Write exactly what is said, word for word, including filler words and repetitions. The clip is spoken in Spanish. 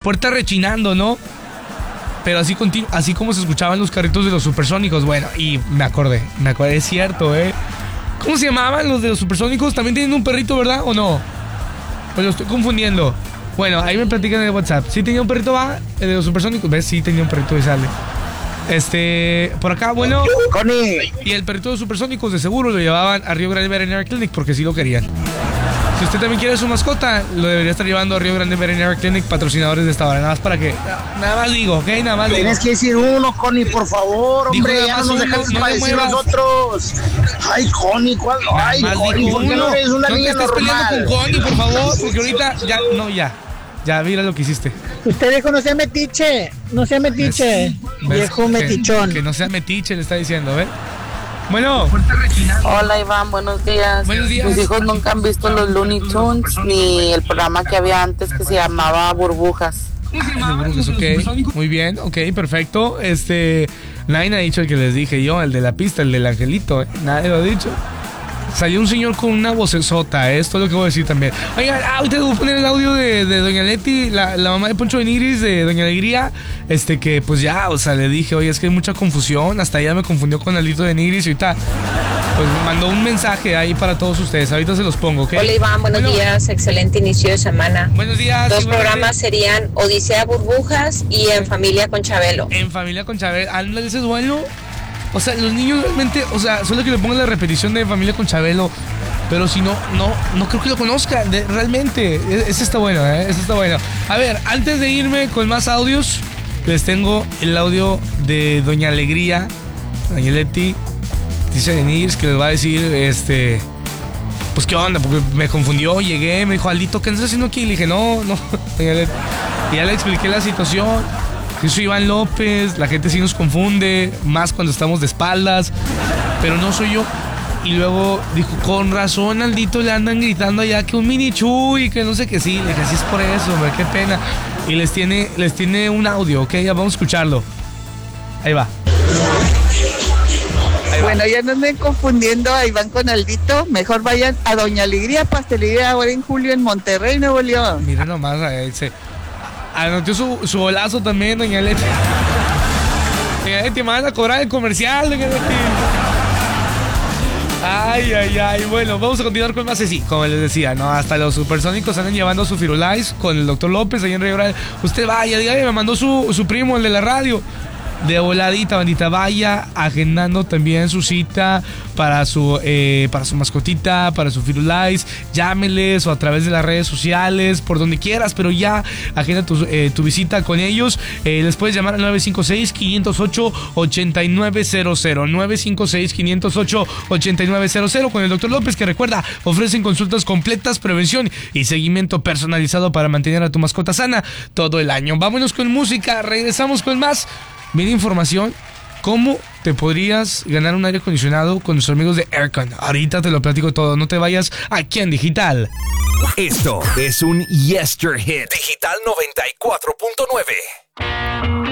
puerta rechinando, ¿no? Pero así, continu- así como se escuchaban los carritos de los supersónicos. Bueno, y me acordé, me acordé, es cierto, ¿eh? ¿Cómo se llamaban los de los supersónicos? ¿También tienen un perrito, verdad? ¿O no? Pues lo estoy confundiendo. Bueno, ahí me platican en el WhatsApp. ¿Sí tenía un perrito, va? ¿El de los supersónicos? ¿Ves? Sí tenía un perrito y sale. Este, por acá, bueno. Connie. Y el perrito de los supersónicos de seguro lo llevaban a Río Grande Veterinary Clinic porque sí lo querían. Si usted también quiere su mascota, lo debería estar llevando a Río Grande Veterinary Clinic, patrocinadores de esta hora. Nada más para que... Nada más digo, ¿ok? Nada más digo. Tienes que decir uno, Connie, por favor, Dijo hombre. nada Ya más no nos uno, dejas no para le decir muevas. nosotros. Ay, Connie, ¿cuál? Ay, Nada más Connie, dijo ¿por qué no uno. eres una No te niña estés normal? peleando con Connie, por favor, porque ahorita ya... No, ya. Ya, mira lo que hiciste. Usted dijo no sea metiche, no sea metiche, ¿Ves? viejo Que- metichón. Que no sea metiche, le está diciendo, ¿ves? Bueno. Hola Iván, buenos días. Buenos días. Mis hijos nunca han visto los Looney Tunes ni el programa que había antes que se llamaba Burbujas. Burbujas, ok. Muy bien, ok, perfecto. Este, nadie ha dicho el que les dije yo, el de la pista, el del angelito, ¿eh? Nadie lo ha dicho. Salió un señor con una vocesota, ¿eh? Esto es lo que voy a decir también. Oigan, ah, ahorita voy a poner el audio de, de Doña Leti, la, la mamá de Poncho de Nigris, de Doña Alegría. Este, que pues ya, o sea, le dije, oye, es que hay mucha confusión. Hasta ella me confundió con Alito de Nigris y ahorita, pues mandó un mensaje ahí para todos ustedes. Ahorita se los pongo, ¿ok? Hola Iván, buenos Bueno, días, excelente inicio de semana. Buenos días. Dos igualmente. programas serían Odisea Burbujas y En Familia con Chabelo. En Familia con Chabelo, ándale, ese es bueno. O sea, los niños realmente, o sea, solo que le pongan la repetición de Familia con Chabelo. Pero si no, no, no creo que lo conozcan, de, realmente. E- Ese está bueno, ¿eh? Ese está bueno. A ver, antes de irme con más audios, les tengo el audio de Doña Alegría, Doña Leti, dice Denise, que les va a decir, este... Pues, ¿qué onda? Porque me confundió, llegué, me dijo, Aldito, ¿qué andas haciendo aquí? Y le dije, no, no, Doña Leti. Y ya le expliqué la situación. Yo soy Iván López, la gente sí nos confunde, más cuando estamos de espaldas, pero no soy yo. Y luego dijo, con razón, Aldito, le andan gritando allá que un mini chuy, que no sé qué. Sí, le dije, así es por eso, hombre, qué pena. Y les tiene, les tiene un audio, ¿ok? Ya vamos a escucharlo. Ahí va. Ahí va. Bueno, ya no anden confundiendo a Iván con Aldito. Mejor vayan a Doña Alegría Pastelería ahora en julio en Monterrey, Nuevo León. Mira nomás, ahí se anotó su, su golazo también, Doña Leti. Doña Leti, me van a cobrar el comercial, Doña Leti. Ay, ay, ay. Bueno, vamos a continuar con más así. Como les decía, ¿no? Hasta los supersónicos andan llevando su Firulais con el doctor López ahí en Río Grande. Usted vaya, dígame, me mandó su, su primo, el de la radio. De voladita, bandita, vaya agendando también su cita para su eh, para su mascotita, para su Firulais. Llámeles o a través de las redes sociales, por donde quieras, pero ya agenda tu, eh, tu visita con ellos. Eh, les puedes llamar al nueve cinco seis, cinco cero ocho, ocho nueve cero cero. nueve cinco seis, cinco cero ocho, ocho nueve cero cero con el doctor López, que recuerda, ofrecen consultas completas, prevención y seguimiento personalizado para mantener a tu mascota sana todo el año. Vámonos con música, regresamos con más. Viene información, ¿cómo te podrías ganar un aire acondicionado con nuestros amigos de Aircon? Ahorita te lo platico todo, no te vayas aquí en Digital. Esto es un Yester Hit Digital noventa y cuatro punto nueve.